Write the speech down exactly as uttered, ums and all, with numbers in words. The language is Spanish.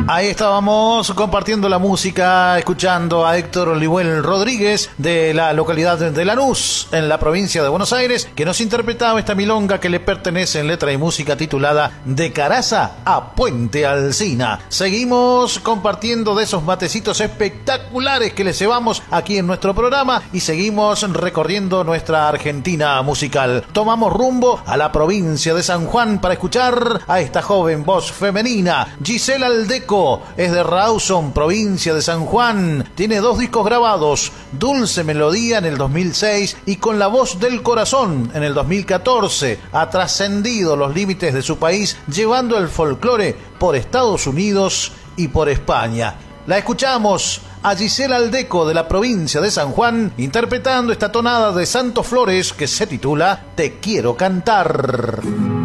Ahí estábamos compartiendo la música, escuchando a Héctor Olihuel Rodríguez de la localidad de Lanús, en la provincia de Buenos Aires, que nos interpretaba esta milonga que le pertenece en letra y música titulada De Caraza a Puente Alsina. Seguimos compartiendo de esos matecitos espectaculares que les llevamos aquí en nuestro programa y seguimos recorriendo nuestra Argentina musical. Tomamos rumbo a la provincia de San Juan para escuchar a esta joven voz femenina, Gisela Aldeco. Es de Rawson, provincia de San Juan. Tiene dos discos grabados, Dulce Melodía en el dos mil seis y Con la Voz del Corazón en el dos mil catorce. Ha trascendido los límites de su país, llevando el folclore por Estados Unidos y por España. La escuchamos a Gisela Aldeco de la provincia de San Juan interpretando esta tonada de Santos Flores que se titula Te Quiero Cantar.